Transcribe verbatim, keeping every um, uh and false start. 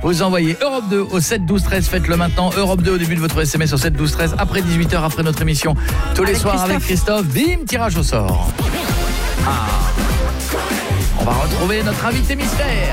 Vous envoyez Europe deux au sept douze treize, faites-le maintenant. Europe deux au début de votre S M S sur sept douze treize, après dix-huit heures, après notre émission. Tous les Avec soirs Christophe. avec Christophe, bim, tirage au sort. Ah. On va retrouver notre invité mystère.